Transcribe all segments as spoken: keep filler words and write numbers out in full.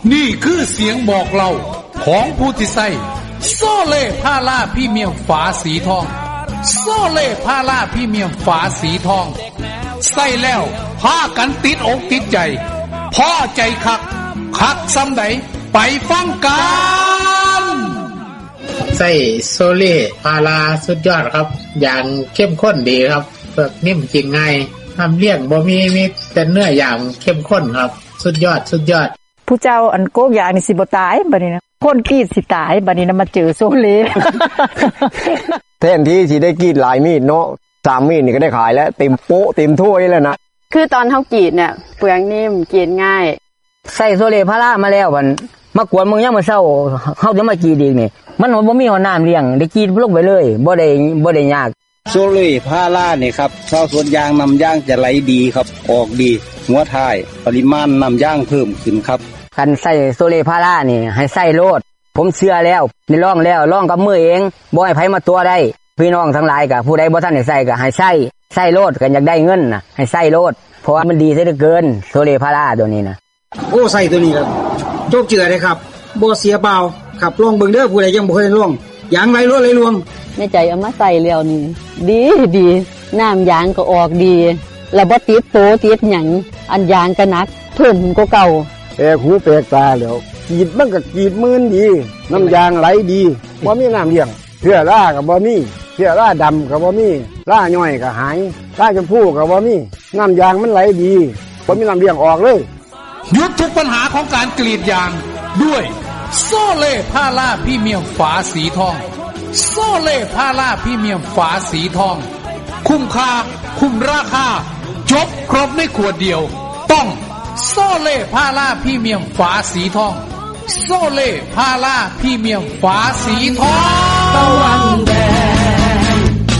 นี่คือเสียงบอกเล่าของผู้ที่ใส่โซเล่พาราพรีเมียมฝาสีทองโซเล่พาราพรีเมียมฝาสีทองใส่แล้วพากันติดอกติดใจพอใจคักคักซ้ำใดไปฟังกันใส่โซเล่พาราสุดยอดครับอย่างเข้มข้นดีครับเปลือกนิ่มกินง่ายทำเลี้ยงบ่มีมีแต่เนื้ออย่างเข้มข้นครับสุดยอดสุดยอดผู้เจ้าอันโกกยานี่สิบ่ตายบัดนี้นะคนกรีดสิตายบัดนี้นะมาเจอโซเล่แทนที่สิได้กรีดหลายมีดเนาะสามมีดนี่ก็ได้ขายแล้วเต็มโป๊ะเต็มถ้วยแล้วนะคือตอนเฮากรีดเนี่ยเปลือกนิ่มกรีดง่ายใส่โซเล่พารามาแล้วบัดมากวนมึงยังมาเช้าเฮาจะมากรีดอีกนี่มันบ่มีน้ำเลี้ยงได้กรีดลงไปเลยบ่ได้บ่ได้ยากโซเล่พารานี่ครับชาวสวนยางนำยางจะไหลดีครับออกดีหัวท้ายปริมาณนำยางเพิ่มขึ้นครับคันใส่โซเล่พารานี่ให้ใส่โลดผมเชื่อแล้วนี่ลองแล้วลองกับมือเองบ่ให้ไผมาตัวได้พี่น้องทั้งหลายก็ผู้ใดบ่ทันได้ใส่ก็ให้ใส่ใส่โลดกันอยากได้เงินน่ะให้ใส่โลดเพราะว่ามันดีซะเหลือเกินโซเล่พาราตัวนี้นะโอ้ใส่ตัวนี้ครับโจกเจือเลยครับบ่เสียเปล่าขับลองเบิ่งเด้อผู้ใดยังบ่เคยลองยางไหลรั่วไหลรวงแม่ใจเอามาใส่แล้วนี่ดีดีน้ำยางก็ออกดีแล้วบ่ติดโตติดหยังอันยางก็หนักเพิ่มกว่าเก่าแปลกหูแปลกตาแล้วกรีดมันก็กรีดมืนดีน้ำยางไหลดีบ่มีน้ำเลี้ยงเชื้อราก็บ่มีเชื้อราดำก็บ่มีราย่อยก็หายราชมพูก็บ่มีน้ำยางมันไหลดีบ่มีน้ำเลี้ยงออกเลยหยุดทุกปัญหาของการกรีดยางด้วยโซเล่พาราพรีเมียมฝาสีทองโซเล่พาราพรีเมียมฝาสีทองคุ้มค่าคุ้มราคาจบครบในขวดเดียวต้องโซเล่พาราพรีเมียมฝาสีทองโซเล่พาราพรีเมียมฝาสีทองตะวันแดง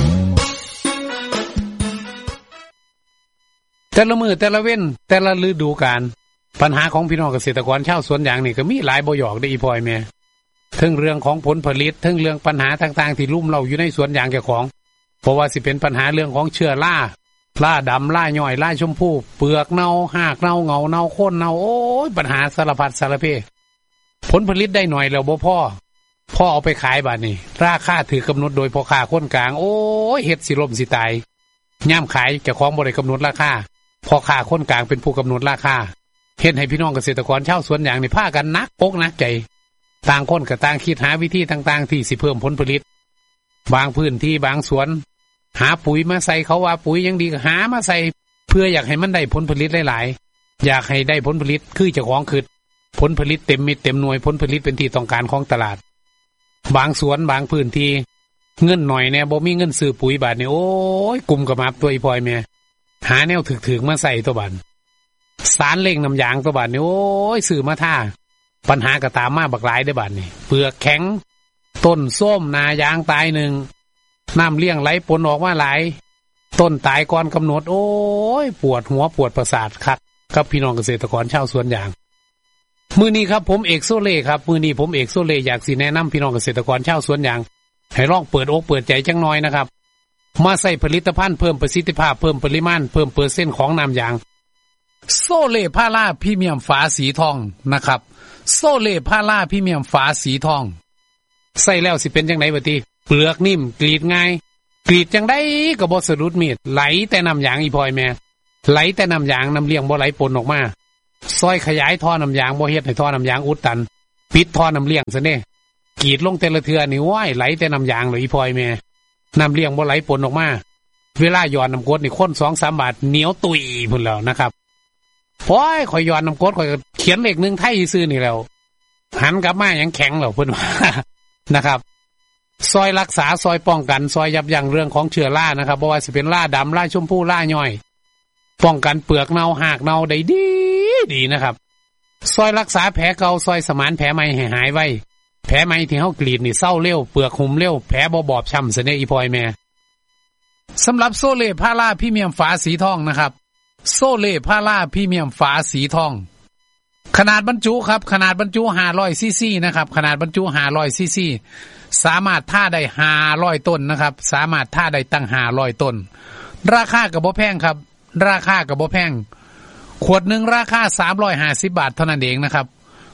แต่ละมือแต่ละเว้นแต่ละฤดูกาลปัญหาของพี่น้องเกษตรกรชาวสวนยางนี่ก็มีหลายบ่หยอกได้อีพอยแม่ทั้งเรื่องของผลผลิตทั้งเรื่องปัญหาต่างๆที่ลุ่มเราอยู่ในสวนยางแก่ของเพราะว่าสิเป็นปัญหาเรื่องของเชื้อราราดำราย่อยราชมพูเปลือกเน่าหากเน่าเงาเน่าโค่นเน่าโอ้ยปัญหาสารพัดสารเพผลผลิตได้หน่อยแล้วบ่พอพ่อเอาไปขายบาดนี้ราคาถือกำหนดโดยพ่อค้าคนกลางโอ้ยเฮ็ดสิล่มสิตายย่ำขายเจ้าของบ่ได้กำหนดราคาพ่อค้าคนกลางเป็นผู้กำหนดราคาเฮ็ดให้พี่น้องเกษตรกรชาวสวนยางนี่พากันนักอกนักใจต่างคนก็ต่างคิดหาวิธีต่างๆที่สิเพิ่มผลผลิตบางพื้นที่บางสวนหาปุ๋ยมาใส่เขาว่าปุ๋ยยังดีก็หามาใส่เพื่ออยากให้มันได้ผลผลิตหลายๆอยากให้ได้ผลผลิตคือเจ้าของคือผลผลิตเต็มเม็ดเต็มหน่วยผลผลิตเป็นที่ต้องการของตลาดบางสวนบางพื้นที่เงินหน่อยแน่บ่มีเงินซื้อปุ๋ยบาดนี่โอ้ยกลุ่มกับมาตัวอีพอยแม่หาแนวถึกๆมาใส่ตัวบาดสารเล่งน้ำยางตัวบาดนี่โอ้ยซื้อมาท่าปัญหาก็ตามมาบักหลายได้บาดนี่เปลือกแข็งต้นส้มนายางตายหนึ่งน้ำเลี้ยงไหลปนออกมาหลายต้นตายก่อนกำหนดโอ้ยปวดหัวปวดประสาทคักกับพี่น้องเกษตรกรชาวสวนยางมื้อนี้ครับผมเอกโซเล่ครับมื้อนี้ผมเอกโซเล่อยากสิแนะนำพี่น้องเกษตรกรชาวสวนยางให้ลองเปิดอกเปิดใจจังน้อยนะครับมาใส่ผลิตภัณฑ์เพิ่มประสิทธิภาพเพิ่มปริมาณเพิ่มเปอร์เซ็นต์ของน้ำยางโซเล่พาราพรีเมียมฝาสีทองนะครับโซเล่พาราพรีเมียมฝาสีทองใส่แล้วสิเป็นจังได๋บัดนี้เปลือกนิ่มกรีดง่ายกรีดจังได๋ก็บ่สะดุดมีดไหลแต่น้ำยางอีพอยแม่ไหลแต่น้ำยางน้ำเลี้ยงบ่ไหลปนออกมาซอยขยายท่อน้ำยางบ่เฮ็ดให้ท่อน้ำยางอุดตันปิดท่อน้ำเลี้ยงซะเด้กรีดลงแต่ละเทื่อนี่ว้ายไหลแต่น้ำยางเลยอีพอยแม่น้ำเลี้ยงบ่ไหลปนออกมาเวลาหย่อนน้ำกรดนี่คน สองสาม บาทเหนียวตุยพุ่นแล้วนะครับพอยข่อยหย่อนน้ำกรดข่อยเขียนเลขหนึ่งไทยซื่อนี่แล้วหันกลับมายังแข็งแล้วเพิ่นว่านะครับซอยรักษาซอยป้องกันซอยยับยั้งเรื่องของเชื้อรานะครับบ่ว่าสิเป็นราดำราชมพูราย่อยป้องกันเปลือกเน่าหากเน่าได้ดีดีนะครับซอยรักษาแผลเก่าซอยสมานแผลใหม่ให้หายไวแผลใหม่ที่เฮากรีดนี่เศร้าเร็วเปลือกหุ่มเร็วแผลบ่บอบช้ำซะเด้อีพอยแม่สำหรับโซเล่พาราพรีเมียมฝาสีทองนะครับโซเล่พาราพรีเมียมฝาสีทองขนาดบรรจุครับขนาดบรรจุห้าร้อยซีซีนะครับขนาดบรรจุห้าร้อยซีซีสามารถท่าได้ห้าร้อยต้นนะครับสามารถท่าได้ตั้งห้าร้อยต้นราคาก็บ่แพงครับราคาก็บ่แพงขวดหนึ่งราคาสามร้อยห้าสิบบาทเท่านั้นเองนะครับ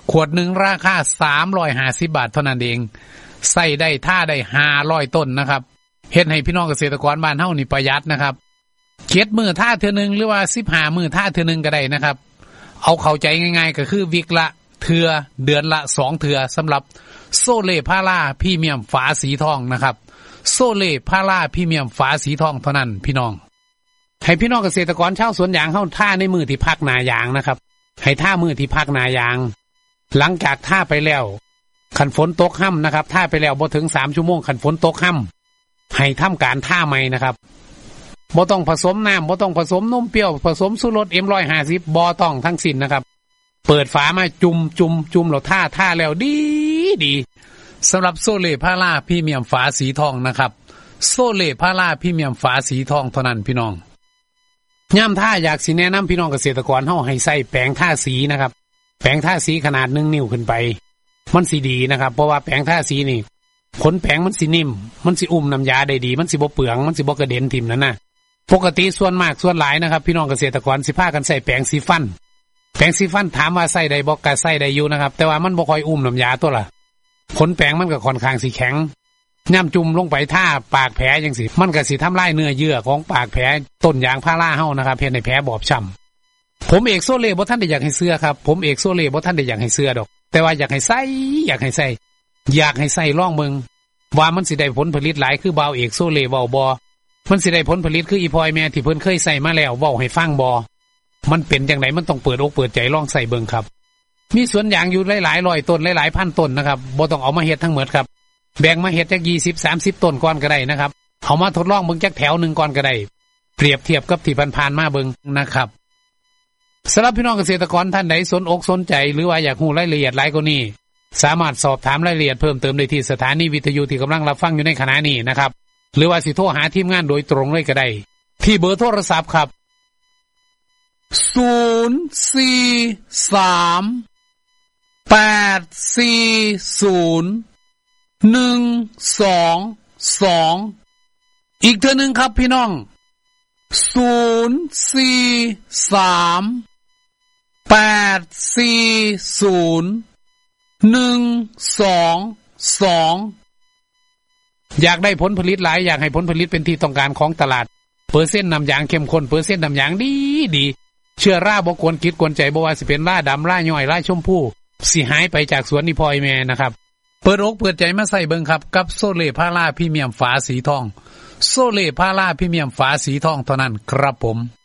ขวดหนึ่งราคาสามร้อยห้าสิบบาทเท่านั้นเองใส่ได้ท่าได้ห้าร้อยต้นนะครับเฮ็ดให้พี่น้องเกษตรกรบ้านเฮานี่ประหยัดนะครับเจ็ดมื้อท่าเทื่อนึงหรือว่าสิบห้ามื้อท่าเทื่อนึงก็ได้นะครับเอาเข้าใจง่ายๆก็คือวิกละเทื่อเดือนละสองเทื่อสำหรับโซเล่พาราพรีเมียมฝาสีทองนะครับโซเล่พาราพรีเมียมฝาสีทองเท่านั้นพี่น้องให้พี่น้องเกษตรกรชาวสวนยางเฮาท่าในมือที่พักนายางนะครับให้ท่ามือที่พักนายางหลังจากท่าไปแล้วคันฝนตกค่ำนะครับท่าไปแล้วบ่ถึงสามชั่วโมงคันฝนตกค่ำให้ทำการท่าใหม่นะครับบ่ต้องผสมน้ำบ่ต้องผสมนมเปรี้ยวผสมสูตรรส เอ็ม หนึ่งร้อยห้าสิบ บ่ต้องทั้งสิ้นนะครับเปิดฝามาจุ่มจุ่มจุ่มแล้วท่าท่าแล้วดีดีสำหรับโซเล่พาราพรีเมียมฝาสีทองนะครับโซเล่พาราพรีเมียมฝาสีทองเท่านั้นพี่น้องย่ำท่าอยากสิแนะนำพี่น้องเกษตรกรเฮาให้ใส่แปรงท่าสีนะครับแปรงท่าสีขนาดหนึ่งนิ้วขึ้นไปมันสิดีนะครับเพราะว่าแปรงท่าสีนี่ขนแปรงมันสินิ่มมันสิอุ้มน้ำยาได้ดีมันสิบ่เปลืองมันสิบ่กระเด็นทิ่มนั่นน่ะปกติส่วนมากส่วนหลายนะครับพี่น้องเกษตรกรสิพากันใส่แปรงสีฟันแปรงสีฟันถามว่าใส่ได้บ่ก็ใส่ได้อยู่นะครับแต่ว่ามันบ่ค่อยอุ้มน้ำยาตัวล่ะขนแปรงมันก็ค่อนข้างสิแข็งย่ำจุ่มลงไปท่าปากแผลจังสิมันก็สิทำลายเนื้อเยื่อของปากแผลต้นยางพาราเฮานะครับเฮ็ดให้แผลบอบช้ำผมเอกโซเล่บ่ทันได้อยากให้เสื้อครับผมเอกโซเล่บ่ทันได้อยากให้เสื้อดอกแต่ว่าอยากให้ใส่อยากให้ใส่อยากให้ใส่ลองเบิ่งว่ามันสิได้ผลผลิตหลายคือบ่าวเอกโซเล่เว้าบ่มันสิได้ผลผลิตคืออีพอยแม่ที่เพิ่นเคยใส่มาแล้วเว้าให้ฟังบ่มันเป็นจังไดมันต้องเปิดอกเปิดใจลองใส่เบิ่งครับมีสวนยางอยู่หลายๆร้อยต้นหลายๆพันต้นนะครับบ่ต้องเอามาเฮ็ดทั้งหมดครับแบ่งมาเฮ็ดจักยี่สิบ สามสิบต้นก่อนก็ได้นะครับเอามาทดลองเบิ่งจักแถวนึงก่อนก็ได้เปรียบเทียบกับที่ผ่านๆมาเบิ่งนะครับสำหรับพี่น้องเกษตรกรท่านใดสนอกสนใจหรือว่าอยากรู้รายละเอียดหลายกว่านี้สามารถสอบถามรายละเอียดเพิ่มเติมได้ที่สถานีวิทยุที่กำลังรับฟังอยู่ในขณะนี้นะครับหรือว่าสิโทรหาทีมงานโดยตรงเลยก็ได้ที่เบอร์โทรศัพท์ครับศูนย์ สี่ สาม แปด สี่ ศูนย์ หนึ่ง สอง สองอีกเทื่อนึงครับพี่น้องศูนย์ สี่ สาม แปด สี่ ศูนย์ หนึ่ง สอง สองอยากได้ผลผลิตหลายอยากให้ผลผลิตเป็นที่ต้องการของตลาดเปอร์เซ็นต์น้ำยางเข้มข้นเปอร์เซ็นต์น้ำยางดีดีเชื้อราบ่ควรคิดกวนใจบ่ว่าสิเป็นราดำราย่อยราชมพูสิหายไปจากสวนนี่พอยแม่นะครับเปิดอกเปิดใจมาใส่เบิ่งครับกับโซเล่พาราพรีเมียมฝาสีทองโซเล่พาราพรีเมียมฝาสีทองเท่านั้นครับผม